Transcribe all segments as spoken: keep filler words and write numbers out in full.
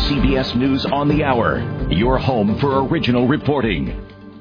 C B S News on the Hour, your home for original reporting.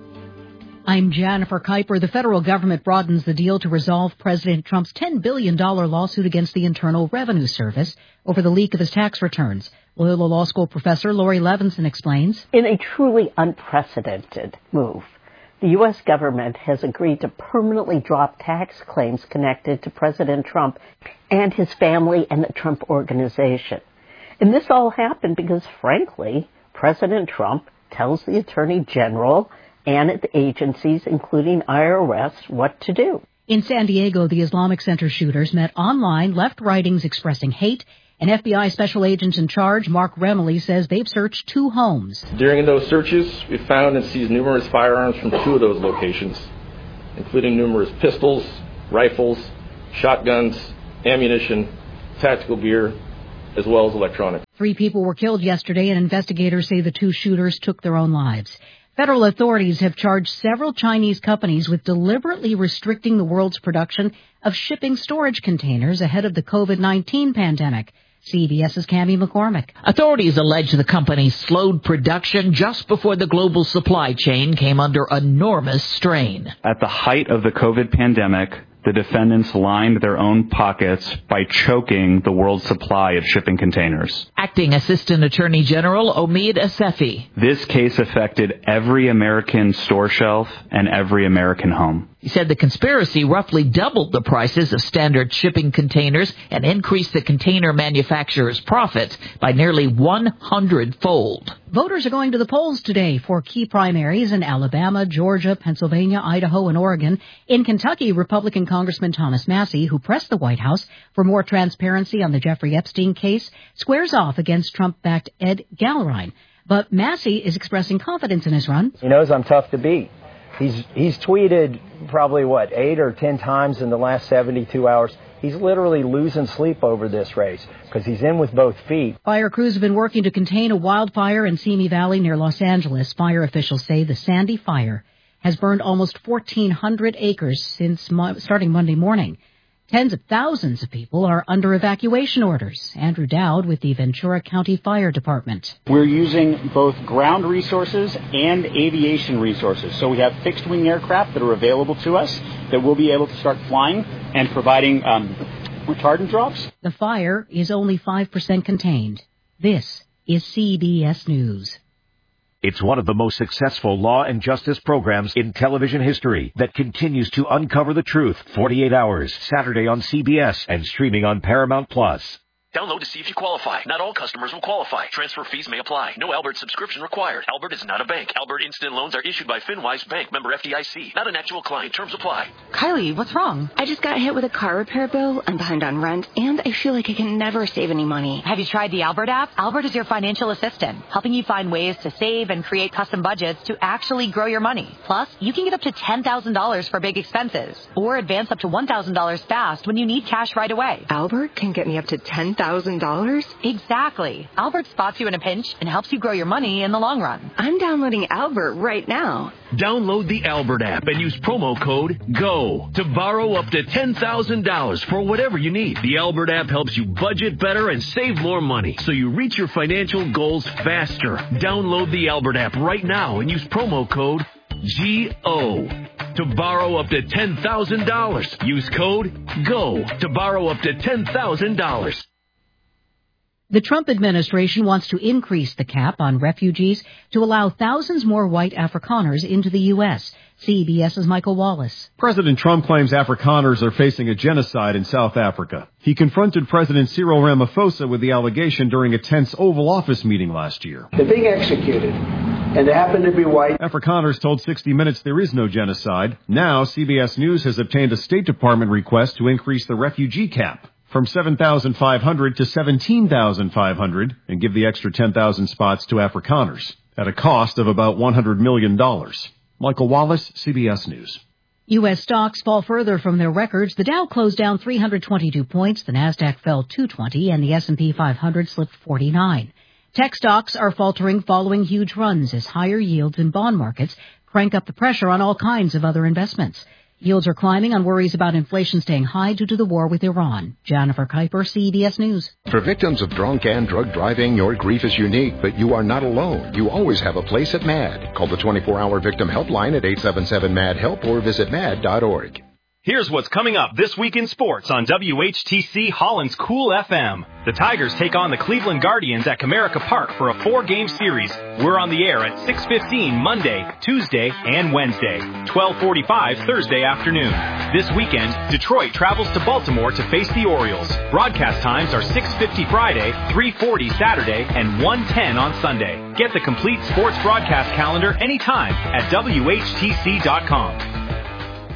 I'm Jennifer Kuiper. The federal government broadens the deal to resolve President Trump's ten billion dollars lawsuit against the Internal Revenue Service over the leak of his tax returns. Loyola Law School professor Lori Levinson explains. In a truly unprecedented move, the U S government has agreed to permanently drop tax claims connected to President Trump and his family and the Trump Organization. And this all happened because, frankly, President Trump tells the Attorney General and its agencies, including I R S, what to do. In San Diego, the Islamic Center shooters met online, left writings expressing hate. An F B I special agent in charge, Mark Remley, says they've searched two homes. During those searches, we found and seized numerous firearms from two of those locations, including numerous pistols, rifles, shotguns, ammunition, tactical gear, as well as electronics. Three people were killed yesterday, and investigators say the two shooters took their own lives. Federal authorities have charged several Chinese companies with deliberately restricting the world's production of shipping storage containers ahead of the COVID nineteen pandemic. CBS's Cammie McCormick. Authorities allege the company slowed production just before the global supply chain came under enormous strain. At the height of the COVID pandemic, the defendants lined their own pockets by choking the world's supply of shipping containers. Acting Assistant Attorney General Omid Asefi. This case affected every American store shelf and every American home. He said the conspiracy roughly doubled the prices of standard shipping containers and increased the container manufacturer's profits by nearly one hundred fold. Voters are going to the polls today for key primaries in Alabama, Georgia, Pennsylvania, Idaho, and Oregon. In Kentucky, Republican Congressman Thomas Massie, who pressed the White House for more transparency on the Jeffrey Epstein case, squares off against Trump-backed Ed Gallurine. But Massie is expressing confidence in his run. He knows I'm tough to beat. He's he's tweeted probably, what, eight or ten times in the last seventy-two hours. He's literally losing sleep over this race because he's in with both feet. Fire crews have been working to contain a wildfire in Simi Valley near Los Angeles. Fire officials say the Sandy Fire has burned almost fourteen hundred acres since mo- starting Monday morning. Tens of thousands of people are under evacuation orders. Andrew Dowd with the Ventura County Fire Department. We're using both ground resources and aviation resources. So we have fixed-wing aircraft that are available to us that will be able to start flying and providing um, retardant drops. The fire is only five percent contained. This is C B S News. It's one of the most successful law and justice programs in television history that continues to uncover the truth. forty-eight hours, Saturday on C B S and streaming on Paramount Plus. Download to see if you qualify. Not all customers will qualify. Transfer fees may apply. No Albert subscription required. Albert is not a bank. Albert Instant Loans are issued by FinWise Bank, member F D I C. Not an actual client. Terms apply. Kylie, what's wrong? I just got hit with a car repair bill. I'm behind on rent, and I feel like I can never save any money. Have you tried the Albert app? Albert is your financial assistant, helping you find ways to save and create custom budgets to actually grow your money. Plus, you can get up to ten thousand dollars for big expenses, or advance up to one thousand dollars fast when you need cash right away. Albert can get me up to ten thousand dollars? Exactly. Albert spots you in a pinch and helps you grow your money in the long run. I'm downloading Albert right now. Download the Albert app and use promo code GO to borrow up to ten thousand dollars for whatever you need. The Albert app helps you budget better and save more money so you reach your financial goals faster. Download the Albert app right now and use promo code G O to borrow up to ten thousand dollars. Use code GO to borrow up to ten thousand dollars. The Trump administration wants to increase the cap on refugees to allow thousands more white Afrikaners into the U S. CBS's Michael Wallace. President Trump claims Afrikaners are facing a genocide in South Africa. He confronted President Cyril Ramaphosa with the allegation during a tense Oval Office meeting last year. They're being executed, and they happen to be white. Afrikaners told sixty minutes there is no genocide. Now, C B S News has obtained a State Department request to increase the refugee cap from seven thousand five hundred to seventeen thousand five hundred and give the extra ten thousand spots to Afrikaners at a cost of about one hundred million dollars. Michael Wallace, C B S News. U S stocks fall further from their records. The Dow closed down three hundred twenty-two points, the Nasdaq fell two twenty, and the S and P five hundred slipped forty-nine. Tech stocks are faltering following huge runs as higher yields in bond markets crank up the pressure on all kinds of other investments. Yields are climbing on worries about inflation staying high due to the war with Iran. Jennifer Kuiper, C B S News. For victims of drunk and drug driving, your grief is unique, but you are not alone. You always have a place at MAD. Call the twenty-four hour victim helpline at eight seven seven M A D HELP or visit mad dot org. Here's what's coming up this week in sports on W H T C Holland's Cool F M. The Tigers take on the Cleveland Guardians at Comerica Park for a four-game series. We're on the air at six fifteen Monday, Tuesday, and Wednesday, twelve forty-five Thursday afternoon. This weekend, Detroit travels to Baltimore to face the Orioles. Broadcast times are six fifty Friday, three forty Saturday, and one ten on Sunday. Get the complete sports broadcast calendar anytime at W H T C dot com.